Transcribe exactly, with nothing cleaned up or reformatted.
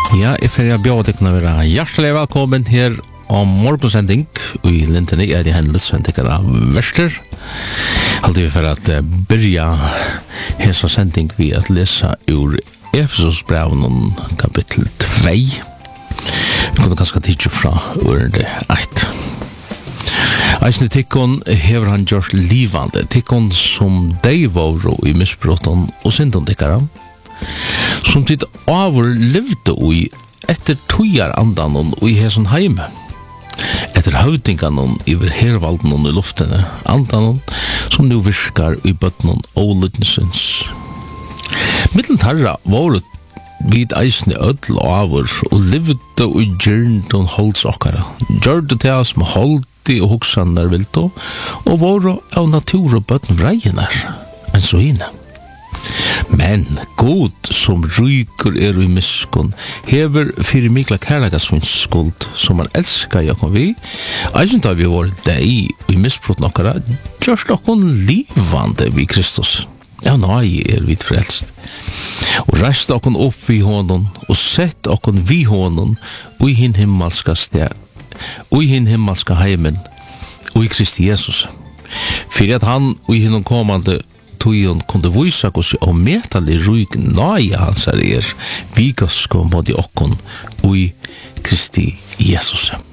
Ja, jeg får jeg bjør deg å være hjertelig velkommen her om morgensending i Lintene er det hendelses sendikere av Vester. Alltid vi for at uh, byrja hesa sending vi at lesa ur Efesos brevn kapittel två. Vi kunne ganske tidsi fra ord ett. Eisne tikkon hever han gjort livande, tikkon som dei var i misbrotten og synden tikkara, som tid avur levde ui etter tujar andan og i hesson heime, etter høvdingan iver hervalden og i luftene, andan som nu virkar i bøtten og lydensens. Mittlen tarra var vid eisne ødel og avur og levde ui gjerne og holds okkara, gjørde til oss med holdi og hoksanar vilto, og var av natur og bøtten reinar, enn så hine. Men god som ryker er i miskun hever fyrir mikla kærleikasvins skuld som han elskar jakon vi eisen da vi var deg i misbrot nokkara gjørst okkon livande vi Kristus. Ja, nei er vi frelst og reist okkon opp i hånden og sett okkon vi hånden og i hinn himmelska sted og i hinn himmelska heimen og i Kristi Jesus fyrir at han og i hinn kommande tujon kunde visa oss og metali ruig nøye hans er er vigasko mot i okkon og i Kristi Jesus.